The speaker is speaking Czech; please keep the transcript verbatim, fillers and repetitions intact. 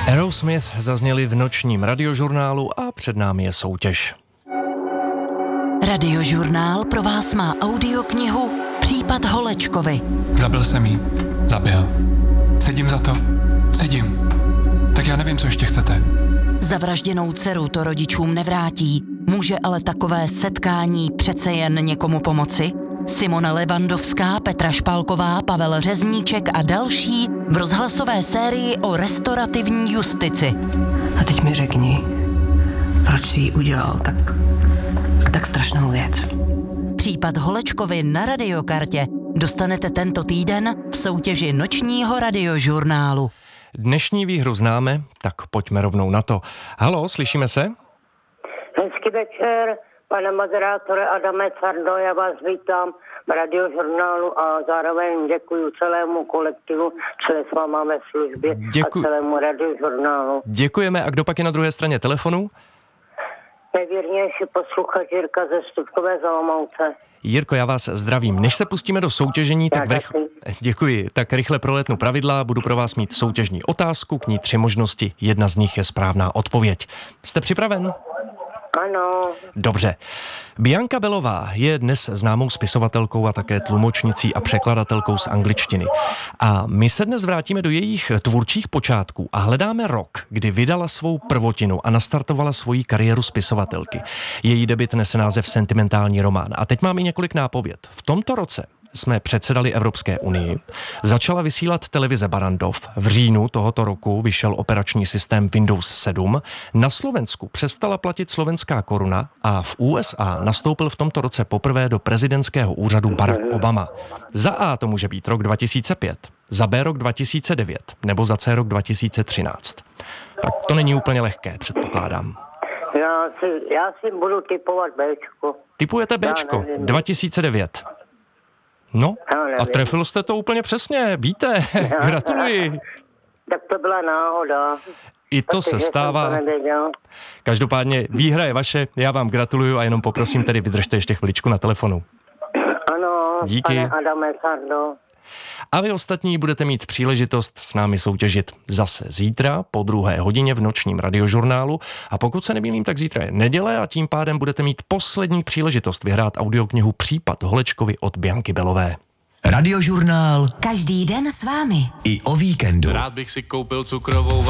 Aerosmith zazněli v nočním radiožurnálu a před námi je soutěž. Radiožurnál pro vás má audioknihu Případ Holečkovy. Zabil jsem jí. Zabil. Sedím za to. Sedím. Tak já nevím, co ještě chcete. Zavražděnou dceru to rodičům nevrátí. Může ale takové setkání přece jen někomu pomoci? Simona Levandovská, Petra Špálková, Pavel Řezníček a další v rozhlasové sérii o restaurativní justici. A teď mi řekni, proč jsi jí udělal tak, tak strašnou věc. Případ Holečkovy na Radiokartě dostanete tento týden v soutěži nočního radiožurnálu. Dnešní výhru známe, tak pojďme rovnou na to. Haló, slyšíme se? Hezký večer, pane moderátore Adame Cardo, já vás vítám v radiožurnálu a zároveň děkuji celému kolektivu, čili s váma ve službě Děkuji. A celému radiožurnálu. Děkujeme. A kdo pak je na druhé straně telefonu? Nejvěrnější posluchač Jirka ze Stutkové Olomouce. Jirko, já vás zdravím. Než se pustíme do soutěžení, tak, Já vrych... Děkuji. tak rychle proletnu pravidla. Budu pro vás mít soutěžní otázku, k ní tři možnosti. Jedna z nich je správná odpověď. Jste připraven? Ano. Dobře. Bianca Belová je dnes známou spisovatelkou a také tlumočnicí a překladatelkou z angličtiny. A my se dnes vrátíme do jejich tvůrčích počátků a hledáme rok, kdy vydala svou prvotinu a nastartovala svoji kariéru spisovatelky. Její debut nese název Sentimentální román. A teď mám i několik nápověd. V tomto roce jsme předsedali Evropské unii, začala vysílat televize Barrandov, v říjnu tohoto roku vyšel operační systém Windows sedm, na Slovensku přestala platit slovenská koruna a v U S A nastoupil v tomto roce poprvé do prezidentského úřadu Barack Obama. Za A to může být rok dva tisíce pět, za B rok dva tisíce devět nebo za C rok dva tisíce třináct. Tak to není úplně lehké, předpokládám. Já si, já si budu typovat Bčko. Typujete Bčko, dva tisíce devět. No, a trefil jste to úplně přesně, víte, gratuluji. Tak to byla náhoda. I to se stává. Každopádně výhra je vaše, já vám gratuluju a jenom poprosím tedy vydržte ještě chviličku na telefonu. Ano, díky. Pane Adame Cardo. A vy ostatní budete mít příležitost s námi soutěžit zase zítra po druhé hodině v nočním radiožurnálu. A pokud se nemýlím, tak zítra je neděle a tím pádem budete mít poslední příležitost vyhrát audioknihu Případ Holečkovy od Bianky Belové. Radiožurnál. Každý den s vámi. I o víkendu. Rád bych si koupil cukrovou